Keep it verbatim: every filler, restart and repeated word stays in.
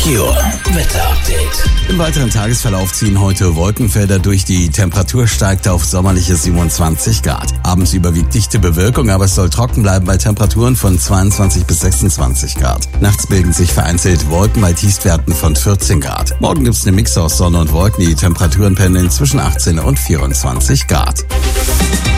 Merkur Wetterupdate. Im weiteren Tagesverlauf ziehen heute Wolkenfelder durch. Die Temperatur steigt auf sommerliche siebenundzwanzig Grad. Abends überwiegt dichte Bewölkung, aber es soll trocken bleiben bei Temperaturen von zweiundzwanzig bis sechsundzwanzig Grad. Nachts bilden sich vereinzelt Wolken bei Tiefstwerten von vierzehn Grad. Morgen gibt es eine Mix aus Sonne und Wolken. Die Temperaturen pendeln zwischen achtzehn und vierundzwanzig Grad.